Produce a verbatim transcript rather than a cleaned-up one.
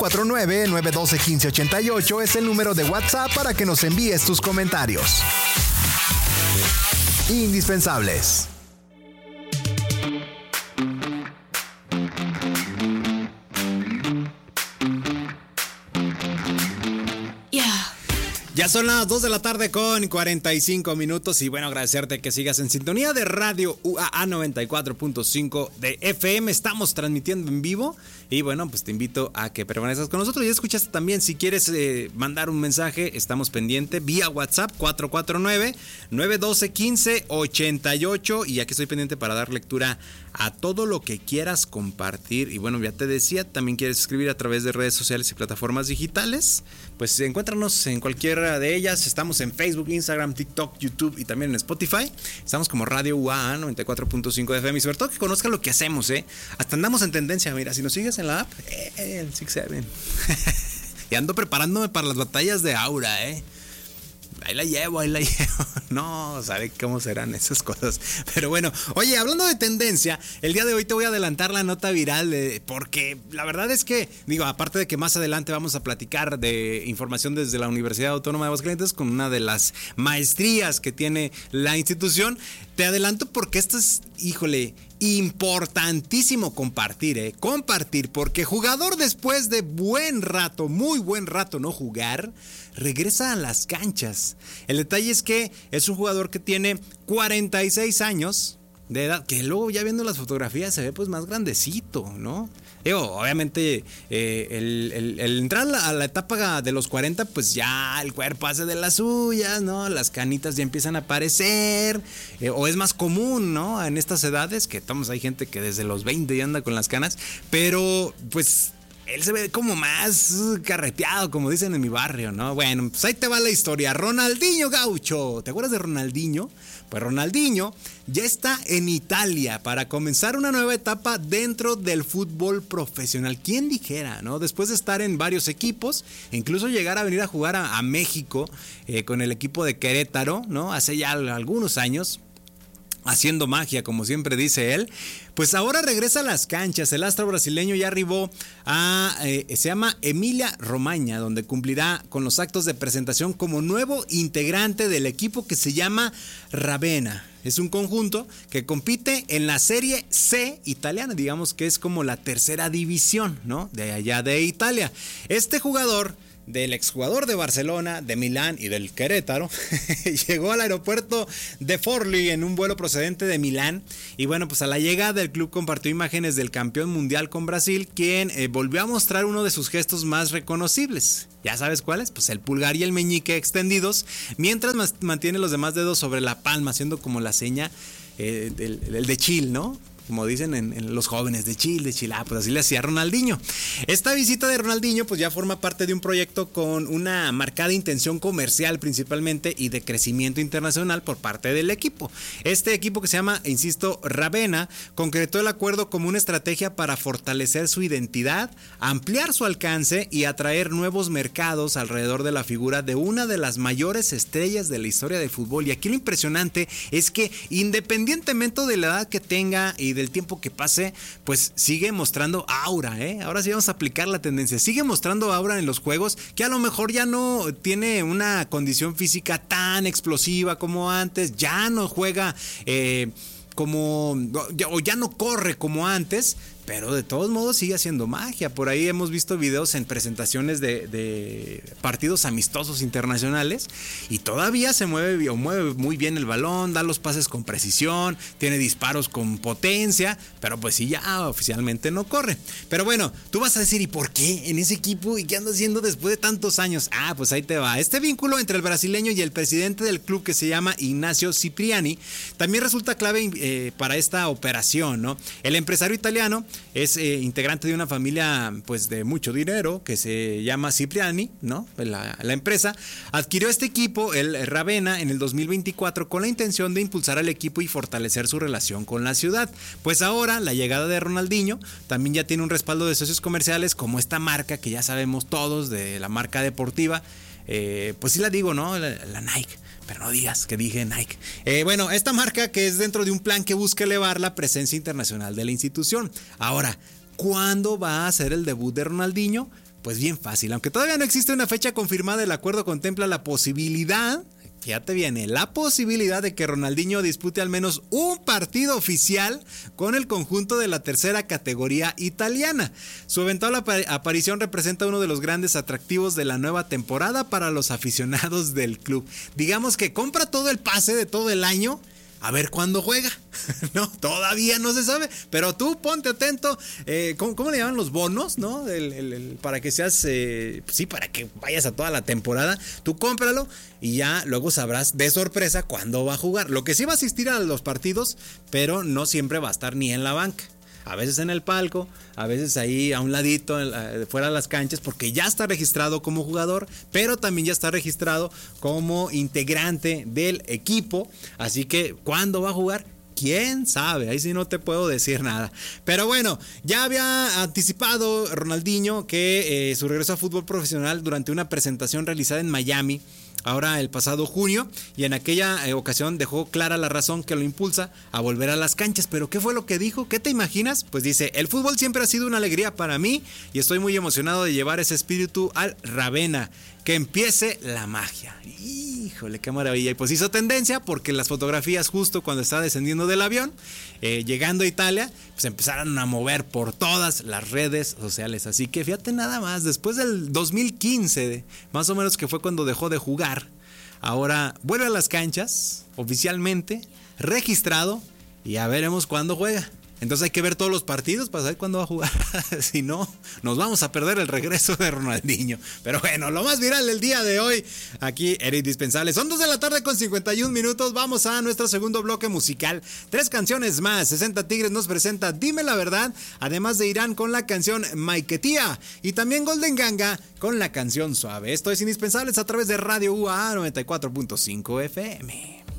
cuatro nueve, nueve uno dos, uno cinco ocho ocho es el número de WhatsApp para que nos envíes tus comentarios. Indispensables. Ya son las dos de la tarde con cuarenta y cinco minutos y bueno, agradecerte que sigas en sintonía de Radio U A A noventa y cuatro punto cinco de F M. Estamos transmitiendo en vivo y bueno, pues te invito a que permanezcas con nosotros. Ya escuchaste también, si quieres eh, mandar un mensaje, estamos pendiente vía WhatsApp cuatro cuatro nueve, nueve uno dos, uno cinco ocho ocho y aquí estoy pendiente para dar lectura a todo lo que quieras compartir. Y bueno, ya te decía, también quieres escribir a través de redes sociales y plataformas digitales, pues encuéntranos en cualquiera de ellas. Estamos en Facebook, Instagram, TikTok, YouTube y también en Spotify. Estamos como Radio U A A noventa y cuatro punto cinco de F M y sobre todo que conozca lo que hacemos, ¿eh? Hasta andamos en tendencia, mira, si nos sigues en la app, eh, el seis siete. Y ando preparándome para las batallas de Aura, ¿eh? Ahí la llevo, ahí la llevo. No, sabe cómo serán esas cosas. Pero bueno, oye, hablando de tendencia, el día de hoy te voy a adelantar la nota viral de, porque la verdad es que, digo, aparte de que más adelante vamos a platicar de información desde la Universidad Autónoma de Aguascalientes con una de las maestrías que tiene la institución, te adelanto porque esto es, híjole, importantísimo compartir, ¿eh? Compartir, porque jugador después de buen rato, muy buen rato no jugar, regresa a las canchas. El detalle es que es un jugador que tiene cuarenta y seis años de edad, que luego ya viendo las fotografías se ve pues más grandecito, ¿no? Digo, obviamente eh, el, el, el entrar a la, a la etapa de los cuarenta, pues ya el cuerpo hace de las suyas, ¿no? Las canitas ya empiezan a aparecer, eh, o es más común, ¿no? En estas edades, que estamos, hay gente que desde los veinte ya anda con las canas, pero pues él se ve como más carreteado, como dicen en mi barrio, ¿no? Bueno, pues ahí te va la historia. Ronaldinho Gaucho, ¿te acuerdas de Ronaldinho? Pues Ronaldinho ya está en Italia para comenzar una nueva etapa dentro del fútbol profesional. ¿Quién dijera, no? Después de estar en varios equipos, incluso llegar a venir a jugar a, a México eh, con el equipo de Querétaro, ¿no? Hace ya algunos años, haciendo magia, como siempre dice él, pues ahora regresa a las canchas. El astro brasileño ya arribó a, eh, se llama Emilia Romagna, donde cumplirá con los actos de presentación como nuevo integrante del equipo que se llama Ravenna. Es un conjunto que compite en la Serie C italiana, digamos que es como la tercera división, ¿no? De allá de Italia. Este jugador, del exjugador de Barcelona, de Milán y del Querétaro, llegó al aeropuerto de Forlì en un vuelo procedente de Milán y bueno, pues a la llegada del club compartió imágenes del campeón mundial con Brasil, quien eh, volvió a mostrar uno de sus gestos más reconocibles. ¿Ya sabes cuáles? Pues el pulgar y el meñique extendidos, mientras mantiene los demás dedos sobre la palma, haciendo como la seña eh, del, del de chill, ¿no? Como dicen en, en los jóvenes, de chill, de chill, ah, pues así le hacía Ronaldinho. Esta visita de Ronaldinho pues ya forma parte de un proyecto con una marcada intención comercial principalmente y de crecimiento internacional por parte del equipo. Este equipo que se llama, insisto, Ravenna, concretó el acuerdo como una estrategia para fortalecer su identidad, ampliar su alcance y atraer nuevos mercados alrededor de la figura de una de las mayores estrellas de la historia del fútbol. Y aquí lo impresionante es que independientemente de la edad que tenga y del tiempo que pase, pues sigue mostrando aura, ¿eh? Ahora sí vamos a aplicar la tendencia. Sigue mostrando aura en los juegos, que a lo mejor ya no tiene una condición física tan explosiva como antes, ya no juega eh, como, o ya no corre como antes, pero de todos modos sigue haciendo magia. Por ahí hemos visto videos en presentaciones de, de partidos amistosos internacionales y todavía se mueve, o mueve muy bien el balón, da los pases con precisión, tiene disparos con potencia, pero pues sí, ya oficialmente no corre. Pero bueno, tú vas a decir, ¿y por qué en ese equipo? ¿Y qué anda haciendo después de tantos años? Ah, pues ahí te va. Este vínculo entre el brasileño y el presidente del club, que se llama Ignacio Cipriani, también resulta clave eh, para esta operación, ¿no? El empresario italiano es eh, integrante de una familia pues de mucho dinero que se llama Cipriani, ¿no? La, la empresa adquirió este equipo, el Ravenna, en el dos mil veinticuatro con la intención de impulsar al equipo y fortalecer su relación con la ciudad. Pues ahora la llegada de Ronaldinho también ya tiene un respaldo de socios comerciales como esta marca que ya sabemos todos, de la marca deportiva, eh, pues sí la digo, ¿no? La, la Nike. Pero no digas que dije Nike. Eh, bueno, esta marca que es dentro de un plan que busca elevar la presencia internacional de la institución. Ahora, ¿cuándo va a ser el debut de Ronaldinho? Pues bien fácil, aunque todavía no existe una fecha confirmada, el acuerdo contempla la posibilidad, fíjate bien, la posibilidad de que Ronaldinho dispute al menos un partido oficial con el conjunto de la tercera categoría italiana. Su eventual ap- aparición representa uno de los grandes atractivos de la nueva temporada para los aficionados del club. Digamos que compra todo el pase de todo el año, a ver cuándo juega. No, todavía no se sabe, pero tú ponte atento. Eh, ¿cómo, ¿Cómo le llaman los bonos? ¿No? El, el, el, para que seas, eh, sí, para que vayas a toda la temporada. Tú cómpralo y ya luego sabrás de sorpresa cuándo va a jugar. Lo que sí va a asistir a los partidos, pero no siempre va a estar ni en la banca. A veces en el palco, a veces ahí a un ladito, fuera de las canchas, porque ya está registrado como jugador, pero también ya está registrado como integrante del equipo. Así que, ¿cuándo va a jugar? ¿Quién sabe? Ahí sí no te puedo decir nada. Pero bueno, ya había anticipado Ronaldinho que eh, su regreso a fútbol profesional durante una presentación realizada en Miami, ahora el pasado junio, y en aquella eh, ocasión dejó clara la razón que lo impulsa a volver a las canchas. ¿Pero qué fue lo que dijo? ¿Qué te imaginas? Pues dice: el fútbol siempre ha sido una alegría para mí y estoy muy emocionado de llevar ese espíritu al Ravenna. Que empiece la magia. Híjole, qué maravilla. Y pues hizo tendencia porque las fotografías justo cuando estaba descendiendo del avión, eh, llegando a Italia, pues empezaron a mover por todas las redes sociales. Así que fíjate nada más, después del dos mil quince, más o menos, que fue cuando dejó de jugar, ahora vuelve a las canchas oficialmente, registrado, y ya veremos cuándo juega. Entonces hay que ver todos los partidos para saber cuándo va a jugar. Si no, nos vamos a perder el regreso de Ronaldinho. Pero bueno, lo más viral del día de hoy aquí era indispensable. Son dos de la tarde con cincuenta y un minutos. Vamos a nuestro segundo bloque musical. Tres canciones más. sesenta Tigres nos presenta Dime la Verdad, además de Irán con la canción Maiquetía, y también Golden Ganga con la canción Suave. Esto es Indispensables a través de Radio U A A noventa y cuatro punto cinco F M.